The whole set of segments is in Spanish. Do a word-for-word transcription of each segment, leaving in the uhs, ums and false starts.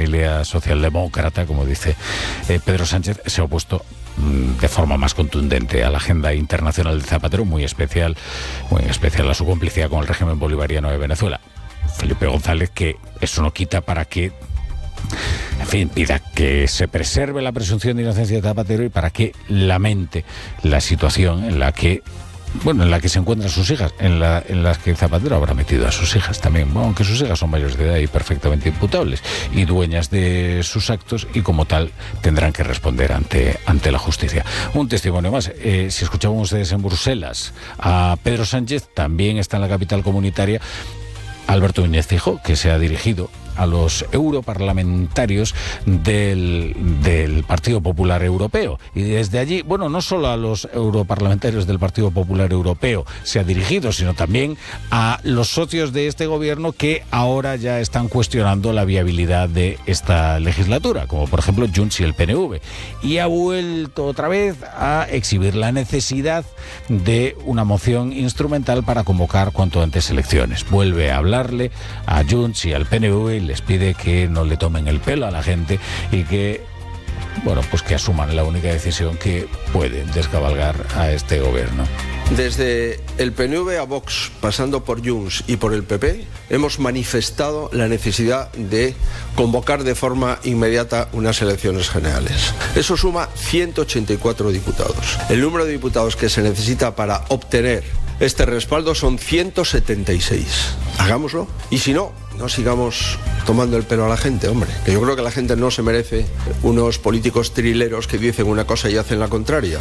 familia socialdemócrata, como dice eh, Pedro Sánchez, se ha opuesto de forma más contundente a la agenda internacional de Zapatero, muy especial, muy especial a su complicidad con el régimen bolivariano de Venezuela. Felipe González, que eso no quita para que, en fin, pida que se preserve la presunción de inocencia de Zapatero y para que lamente la situación en la que Bueno, en la que se encuentran sus hijas, en la en las que Zapatero habrá metido a sus hijas también, bueno, aunque sus hijas son mayores de edad y perfectamente imputables y dueñas de sus actos, y como tal tendrán que responder ante, ante la justicia. Un testimonio más, eh, si escuchaban ustedes en Bruselas a Pedro Sánchez, también está en la capital comunitaria Alberto Núñez Feijóo, que se ha dirigido a los europarlamentarios del, del Partido Popular Europeo. Y desde allí, bueno, no solo a los europarlamentarios del Partido Popular Europeo se ha dirigido, sino también a los socios de este gobierno que ahora ya están cuestionando la viabilidad de esta legislatura, como por ejemplo Junts y el P N V. Y ha vuelto otra vez a exhibir la necesidad de una moción instrumental para convocar cuanto antes elecciones. Vuelve a hablarle a Junts y al P N V y les pide que no le tomen el pelo a la gente y que, bueno, pues que asuman la única decisión que puede descabalgar a este gobierno. Desde el P N V a Vox, pasando por Junts y por el P P, hemos manifestado la necesidad de convocar de forma inmediata unas elecciones generales. Eso suma ciento ochenta y cuatro diputados. El número de diputados que se necesita para obtener este respaldo son ciento setenta y seis. Hagámoslo. Y si no, no sigamos tomando el pelo a la gente, hombre. Que yo creo que la gente no se merece unos políticos trileros que dicen una cosa y hacen la contraria.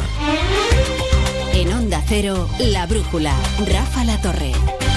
En Onda Cero, La Brújula, Rafa La Torre.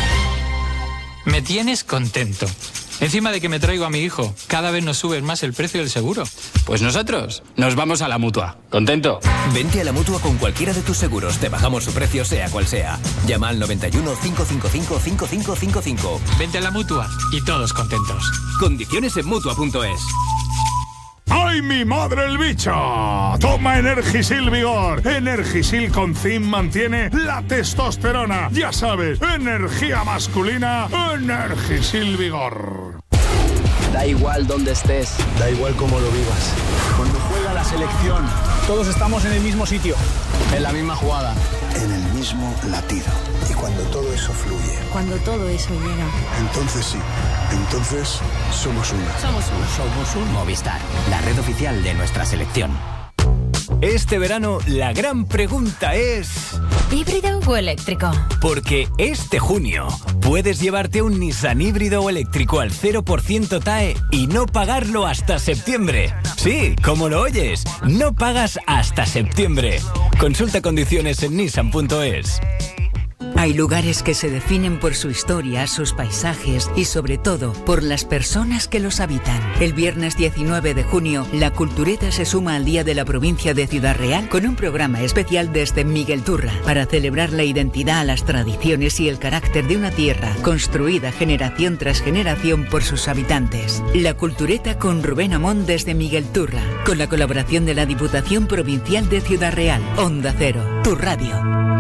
Me tienes contento. Encima de que me traigo a mi hijo, cada vez nos suben más el precio del seguro. Pues nosotros nos vamos a la Mutua. ¿Contento? Vente a la Mutua con cualquiera de tus seguros. Te bajamos su precio sea cual sea. Llama al noventa y uno, cinco cinco cinco, cinco cinco cinco cinco. Vente a la Mutua y todos contentos. Condiciones en Mutua punto es. ¡Ay, mi madre el bicho! Toma Energisil Vigor. Energisil con zinc mantiene la testosterona. Ya sabes, energía masculina, Energisil Vigor. Da igual dónde estés, da igual cómo lo vivas. Cuando juega la selección, todos estamos en el mismo sitio, en la misma jugada, en el mismo latido. Y cuando todo eso fluye, cuando todo eso llega, entonces sí, entonces somos una. Somos uno. Somos un Movistar, la red oficial de nuestra selección. Este verano la gran pregunta es... ¿híbrido o eléctrico? Porque este junio puedes llevarte un Nissan híbrido o eléctrico al cero por ciento T A E y no pagarlo hasta septiembre. Sí, como lo oyes, no pagas hasta septiembre. Consulta condiciones en nissan punto es. Hay lugares que se definen por su historia, sus paisajes y sobre todo por las personas que los habitan. El viernes diecinueve de junio, la Cultureta se suma al Día de la Provincia de Ciudad Real con un programa especial desde Miguelturra para celebrar la identidad, las tradiciones y el carácter de una tierra construida generación tras generación por sus habitantes. La Cultureta con Rubén Amón desde Miguelturra, con la colaboración de la Diputación Provincial de Ciudad Real. Onda Cero, tu radio.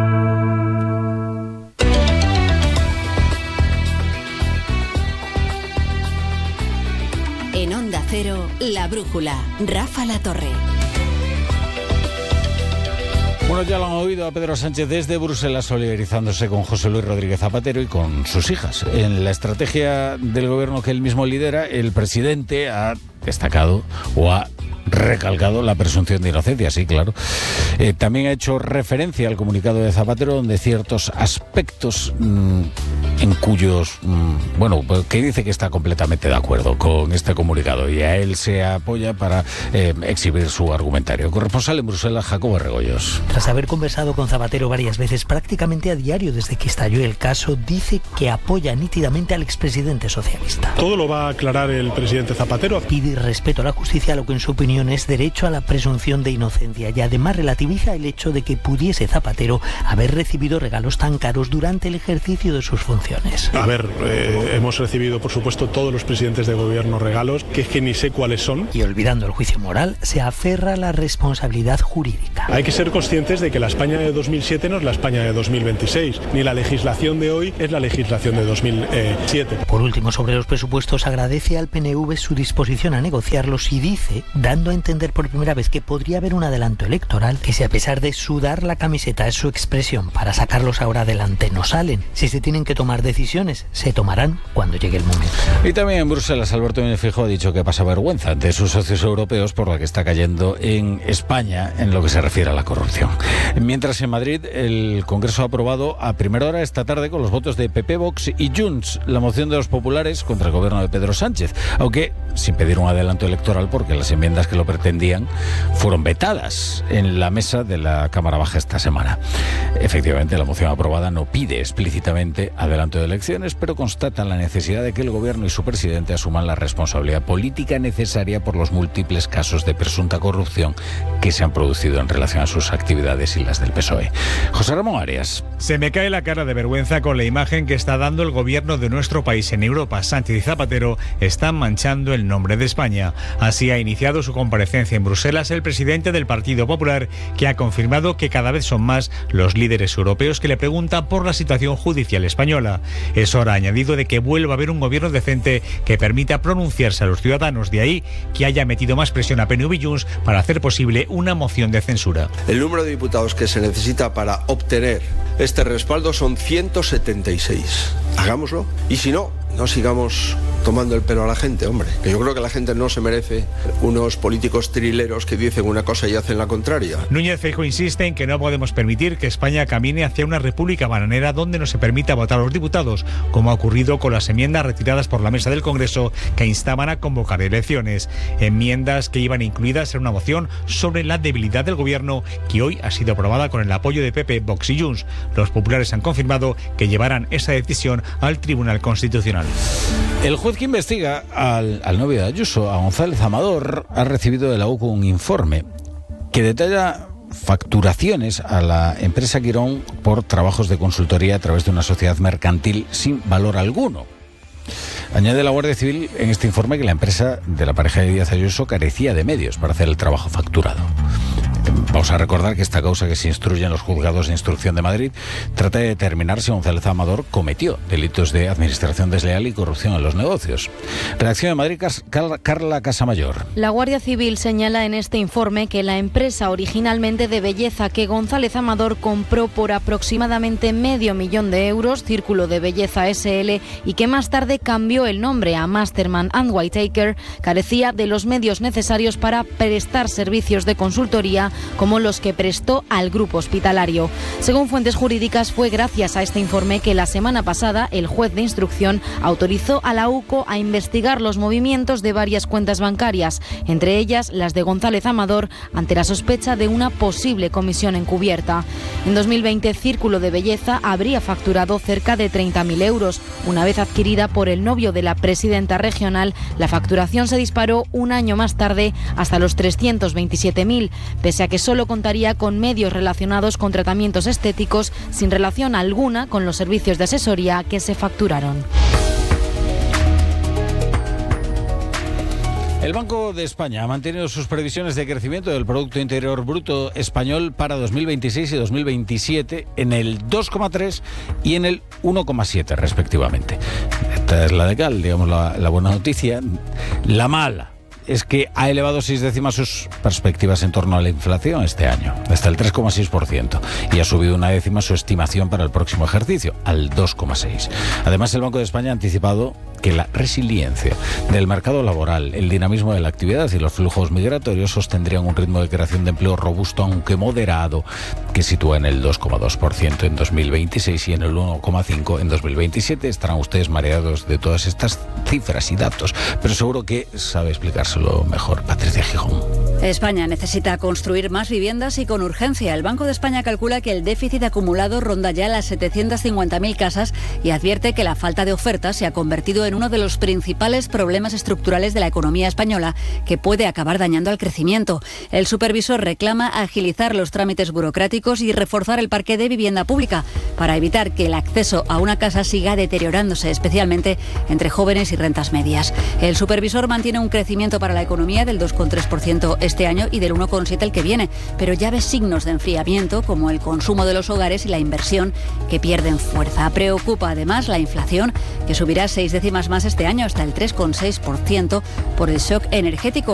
En Onda Cero, La Brújula, Rafa La Torre. Bueno, ya lo han oído a Pedro Sánchez desde Bruselas solidarizándose con José Luis Rodríguez Zapatero y con sus hijas. En la estrategia del gobierno que él mismo lidera, el presidente ha destacado o ha recalcado la presunción de inocencia, sí, claro. Eh, también ha hecho referencia al comunicado de Zapatero, donde ciertos aspectos mmm, en cuyos, mmm, bueno, que dice que está completamente de acuerdo con este comunicado y a él se apoya para eh, exhibir su argumentario. Corresponsal en Bruselas, Jacobo Regoyos. Tras haber conversado con Zapatero varias veces, prácticamente a diario desde que estalló el caso, dice que apoya nítidamente al expresidente socialista. Todo lo va a aclarar el presidente Zapatero. Pide respeto a la justicia, lo que en su opinión es derecho a la presunción de inocencia, y además relativiza el hecho de que pudiese Zapatero haber recibido regalos tan caros durante el ejercicio de sus funciones. A ver, eh, hemos recibido por supuesto todos los presidentes de gobierno regalos, que es que ni sé cuáles son. Y olvidando el juicio moral, se aferra a la responsabilidad jurídica. España. Hay que ser conscientes de que la España de dos mil siete no es la España de dos mil veintiséis, ni la legislación de hoy es la legislación de dos mil siete. Por último, sobre los presupuestos, agradece al P N V su disposición a negociarlos y dice, dando a entender por primera vez que podría haber un adelanto electoral, que si a pesar de sudar la camiseta es su expresión para sacarlos ahora adelante no salen. Si se tienen que tomar decisiones, se tomarán cuando llegue el momento. Y también en Bruselas, Alberto Núñez Feijóo ha dicho que pasa vergüenza ante sus socios europeos por la que está cayendo en España en lo que se refiere a la corrupción. Mientras en Madrid el Congreso ha aprobado a primera hora esta tarde con los votos de P P, Vox y Junts la moción de los populares contra el gobierno de Pedro Sánchez, aunque sin pedir un adelanto electoral porque las enmiendas que lo pretendían fueron vetadas en la mesa de la Cámara Baja esta semana. Efectivamente, la moción aprobada no pide explícitamente adelanto de elecciones, pero constata la necesidad de que el gobierno y su presidente asuman la responsabilidad política necesaria por los múltiples casos de presunta corrupción que se han producido en relación a sus actividades y las del P S O E. José Ramón Arias. Se me cae la cara de vergüenza con la imagen que está dando el gobierno de nuestro país en Europa. Sánchez y Zapatero están manchando el nombre de España. Así ha iniciado su comparecencia en Bruselas el presidente del Partido Popular, que ha confirmado que cada vez son más los líderes europeos que le preguntan por la situación judicial española. Es hora, ha añadido, de que vuelva a haber un gobierno decente que permita pronunciarse a los ciudadanos. De ahí que haya metido más presión a P N V y Junts para hacer posible una moción de censura. El número de diputados que se necesita para obtener este respaldo son ciento setenta y seis. Hagámoslo. Y si no, no sigamos tomando el pelo a la gente, hombre. Que yo creo que la gente no se merece unos políticos trileros que dicen una cosa y hacen la contraria. Núñez Feijóo insiste en que no podemos permitir que España camine hacia una república bananera donde no se permita votar a los diputados, como ha ocurrido con las enmiendas retiradas por la mesa del Congreso que instaban a convocar elecciones. Enmiendas que iban incluidas en una moción sobre la debilidad del gobierno que hoy ha sido aprobada con el apoyo de P P, Vox y Junts. Los populares han confirmado que llevarán esa decisión al Tribunal Constitucional. El juez que investiga al, al novio de Ayuso, a González Amador, ha recibido de la U C O un informe que detalla facturaciones a la empresa Quirón por trabajos de consultoría a través de una sociedad mercantil sin valor alguno. Añade la Guardia Civil en este informe que la empresa de la pareja de Díaz Ayuso carecía de medios para hacer el trabajo facturado. Vamos a recordar que esta causa que se instruye en los juzgados de instrucción de Madrid trata de determinar si González Amador cometió delitos de administración desleal y corrupción en los negocios. Redacción de Madrid, Carla Casamayor. La Guardia Civil señala en este informe que la empresa originalmente de belleza que González Amador compró por aproximadamente medio millón de euros, Círculo de Belleza S L, y que más tarde cambió el nombre a Masterman and Whitaker, carecía de los medios necesarios para prestar servicios de consultoría como los que prestó al grupo hospitalario. Según fuentes jurídicas, fue gracias a este informe que la semana pasada el juez de instrucción autorizó a la U C O a investigar los movimientos de varias cuentas bancarias, entre ellas las de González Amador, ante la sospecha de una posible comisión encubierta. En dos mil veinte, Círculo de Belleza habría facturado cerca de treinta mil euros. Una vez adquirida por el novio de la presidenta regional, la facturación se disparó un año más tarde hasta los trescientos veintisiete mil, pese a que solo contaría con medios relacionados con tratamientos estéticos sin relación alguna con los servicios de asesoría que se facturaron. El Banco de España ha mantenido sus previsiones de crecimiento del Producto Interior Bruto español para dos mil veintiséis y dos mil veintisiete en el dos coma tres y en el uno coma siete respectivamente. Esta es la de cal, digamos la, la buena noticia. La mala es que ha elevado seis décimas sus perspectivas en torno a la inflación este año, hasta el tres coma seis por ciento, y ha subido una décima su estimación para el próximo ejercicio, al dos coma seis por ciento. Además, el Banco de España ha anticipado que la resiliencia del mercado laboral, el dinamismo de la actividad y los flujos migratorios sostendrían un ritmo de creación de empleo robusto, aunque moderado, que sitúa en el dos coma dos por ciento en dos mil veintiséis y en el uno coma cinco por ciento en dos mil veintisiete. Estarán ustedes mareados de todas estas cifras y datos, pero seguro que sabe explicárselo mejor Patricia Gijón. España necesita construir más viviendas y con urgencia. El Banco de España calcula que el déficit acumulado ronda ya las setecientas cincuenta mil casas y advierte que la falta de oferta se ha convertido en uno de los principales problemas estructurales de la economía española, que puede acabar dañando al crecimiento. El supervisor reclama agilizar los trámites burocráticos y reforzar el parque de vivienda pública para evitar que el acceso a una casa siga deteriorándose, especialmente entre jóvenes y rentas medias. El supervisor mantiene un crecimiento para la economía del dos coma tres por ciento este este año y del uno coma siete el que viene, pero ya ve signos de enfriamiento como el consumo de los hogares y la inversión que pierden fuerza. Preocupa además la inflación, que subirá seis décimas más este año hasta el tres coma seis por ciento por el shock energético.